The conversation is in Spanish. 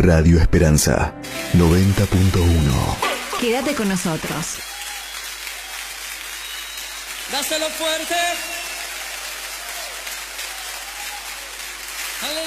Radio Esperanza 90.1. Quédate con nosotros. Dáselo fuerte.